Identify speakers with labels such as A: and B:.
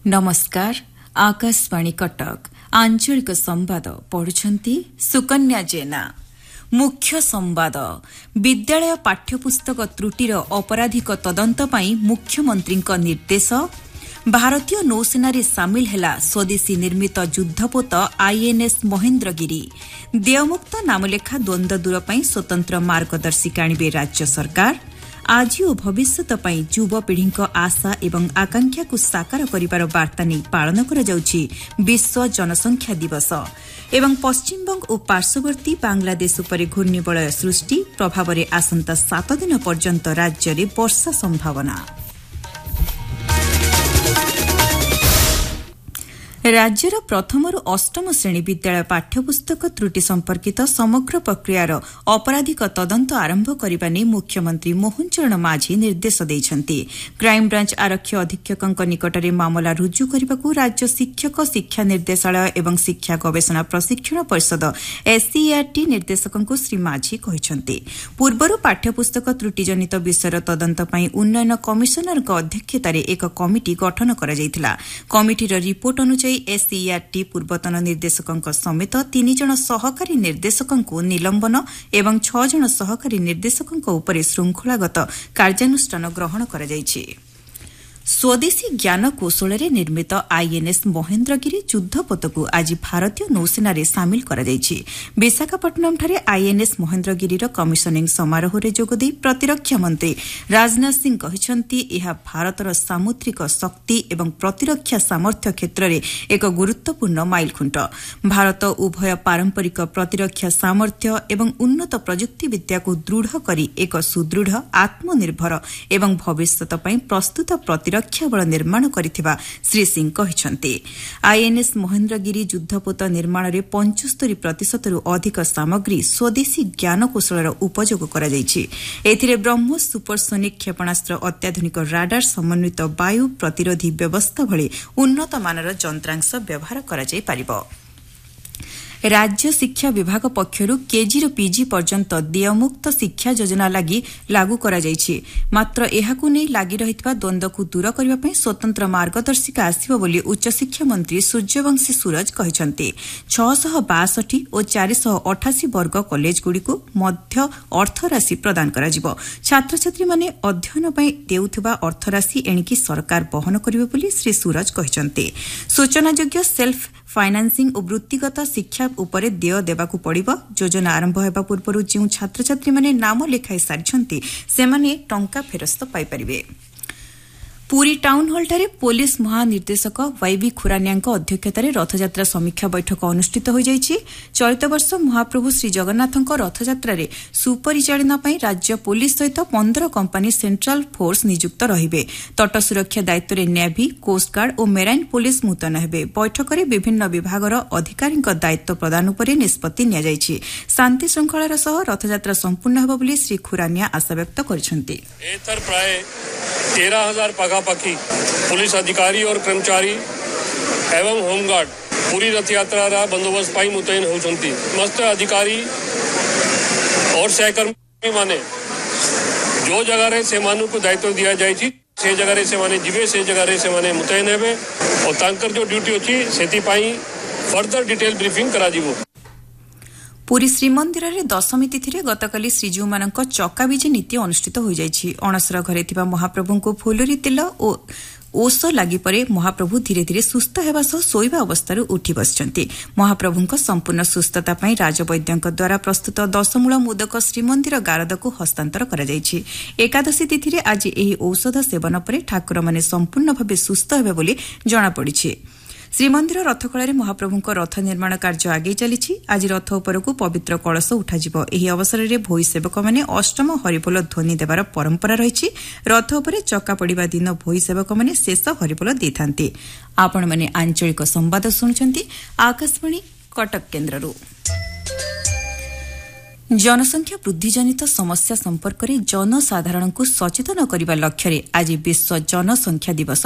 A: नमस्कार आकाशवाणी कटक आंचलिक संवाद पढ़ुछंती सुकन्या जेना। मुख्य संवाद विद्यालय पाठ्यपुस्तक त्रुटिर अपराधिक तदंत पई मुख्यमंत्री निर्देश। भारतीय नौसेनारे सामिल हैला स्वदेशी निर्मित युद्धपोत आईएनएस महेन्द्रगिरी। देयमुक्त नामलेखा द्वंद्व दूर पई स्वतंत्र मार्गदर्शिका आनिबे राज्य सरकार। आज और भविष्यत पई युवपीढ़ी आशा एवं आकांक्षा को साकार करिबार वार्ता नहीं पालन करा जाउछि विश्व जनसंख्या दिवस। एवं पश्चिमबंग और पार्श्ववर्ती बांग्लादेश उपरे घूर्णिबलय सृष्टि प्रभाव में आसंता 7 दिन पर्यंत राज्य में वर्षा संभावना। राज्यर प्रथम अष्टम श्रेणी विद्यालय पाठ्यपुस्तक त्रुटि संपर्कित समग्र प्रक्रियार अपराधिक तदंत आरंभ करने नहीं मुख्यमंत्री मोहन चरण माझी निर्देश देइछन्ति। क्राइमब्रांच आरक्षी अधीक्षक निकट में मामला रुजु करने को राज्य शिक्षक शिक्षा निर्देशालय एवं शिक्षा गवेषणा प्रशिक्षण परिषद एससीईआरटी निर्देशक श्री माझी कहिछन्ति। पूर्वर पाठ्यपुस्तक त्रुटिजनित विषयर तदंत पई उन्नयन कमिशनर अध्यक्षतार एक कमिटी गठन करा जायतिला। कमिटीर रिपोर्ट अनुसार एससीईआरटी पूर्वतन निर्देशक समेत 3 जन सहकारी निर्देशक निलंबन एवं 6 जन सहकारी निर्देशक उपरे श्रृंखलागत कार्यानुष्ठान ग्रहण करा जायछि। स्वदेशी ज्ञान कौशल निर्मित आईएनएस महेन्द्रगिरी युद्धपोत को आज भारतीय नौसेना सामिल करा जायछि। विशाखापट्टनम ठारे आईएनएस महेन्द्रगिरी कमिशनिंग समारोह में जोगदे प्रतिरक्षा मंत्री राजनाथ सिंह कहिछन्ति एहा भारतर सामुद्रिक शक्ति एवं प्रतिरक्षा सामर्थ्य क्षेत्र में एक गुरुत्वपूर्ण माइलखुंट। भारत उभय पारंपरिक प्रतिरक्षा सामर्थ्य एवं उन्नत प्रजुक्ति विद्या को दृढ़ करी एक सुदृढ़ आत्मनिर्भर एवं भविष्यत पई प्रस्तुत रक्षा बल निर्माण करिथिबा श्री सिंह कहिछन्ति। आईएनएस महेन्द्रगिरी युद्धपोत निर्माण में 75% रु अधिक सामग्री स्वदेशी ज्ञान कौशल उपयोग करा जायछि। एथिरे ब्रह्मोस सुपरसोनिक क्षेपणास्त्र अत्याधुनिक राडार समन्वित वायु प्रतिरोधी व्यवस्था भली उन्नत मानर यंत्रांश व्यवहार करा जाय पारिबो। राज्य शिक्षा विभाग पक्षरु केजी रु पीजी पर्यंत देयमुक्त शिक्षा योजना लगी लागू करा जायछि। मात्र एहाकु नै लागि रहितबा द्वंद्व को दूर करबा पई स्वतंत्र मार्गदर्शिका आसीबो बोली उच्च शिक्षा मंत्री सूर्यवंशी सूरज कहिसंति। 662 और 488 वर्ग कॉलेज गुड़िको मध्य अर्थराशि प्रदान करा जिवो। छात्र छात्री माने अध्ययन पई देउथबा अर्थराशि एणिकी सरकार बहन करिवे बोली श्री सूरज कहिसंति। सूचनायोग्य सेल्फ फाइनान्सिंग और वृत्तिगत शिक्षा उपरे देय देवाकू पड़िबो। योजना आरंभ हेबा पूर्व जो छात्र छात्री माने नाम लेखाई सारिछन्ति सेमाने टंका फेरस्त पाई परिबे। पुरी टाउन हॉल ठारे पुलिस महानिर्देशक वाईवी खुरानियाଙ୍କ अध्यक्षतार रथयात्रा समीक्षा बैठक अनुष्ठित हो जायछि। चलित वर्ष महाप्रभु श्री जगन्नाथଙ୍କ रथयात्रा रे सुपरिचालना पई राज्य पुलिस सहित 15 कंपनी सेंट्रल फोर्स नियुक्त रहिबे। तट सुरक्षा दायित्व रे नेवी कोस्टगार्ड और मेराइन पुलिस मुतयन हेबे। बैठक रे विभिन्न विभागर अधिकारीଙ୍କ दायित्व प्रदान उपरे निष्पत्ति निया जायछि। शांति श्रृंखलार सह रथयात्रा संपूर्ण हेबो बोली श्री खुरानिया आशा व्यक्त करिसंति।
B: एतर प्राय 13,000 पाखापाखी पुलिस अधिकारी और कर्मचारी एवं होमगार्ड पूरी रथ यात्रा बंदोबस्त पाई मुतयन होउछन्ति। समस्त अधिकारी और सहकर्मी माने जो जगह रे से मानु को दायित्व दिया जायछि से जगह रे से माने जिवे से जगह रे से माने मुतयन हेबे और तांकर जो ड्यूटी अछि सेति पाई फर्दर डिटेल ब्रीफिंग करा जिवो।
A: पुरी श्रीमंदिर में दशमी तिथि गतकाली श्रीजीउ मानक चकाविजे नीति अनुष्ठित हो जायछि। अणसर घरे थिबा महाप्रभु को फुलरी तेल और ओष लागि परे महाप्रभु धीरे धीरे सुस्थ हेबा सह शोइबा अवस्था उठी बसिछन्ति। महाप्रभुଙ୍କ संपूर्ण सुस्थता पई राजवैद्यଙ୍କ द्वारा प्रस्तुत 10 मूल मोदक श्रीमंदिर गारद को हस्तांतर करा जायछि। एकादशी तिथि रे आज एही औषध सेवन परे ठाकुर माने संपूर्ण भाबे सुस्थ हेबे बोली जणा पड़िछि। श्रीमंदिर रथकड़ा महाप्रभुଙ୍କ रथ निर्माण कार्य आगे चली। आज रथ उपरकू पवित्र कलश उठाଯିବ। ଏହି ଅବସରରେ ଭୋଇ ସେବକମାନେ ଅଷ୍ଟମ ହରିବୋଲ ଧ୍ୱନି ଦେବାର ପରମ୍ପରା ରହିଛି। ରଥ ଉପରେ ଚକା ପଡ଼ିବା ଦିନ ଭୋଇ ସେବକମାନେ ଶେଷ ହରିବୋଲ ଦେଇଥାନ୍ତି। ଆପଣମାନେ ଆଞ୍ଚଳିକ ସମ୍ବାଦ ଶୁଣୁଛନ୍ତି ଆକାଶବାଣୀ କଟକ କେନ୍ଦ୍ରରୁ। जनसंख्या वृद्धिजनित समस्या संपर्क में जनसाधारण को सचेतन करने लक्ष्य आज विश्व जनसंख्या दिवस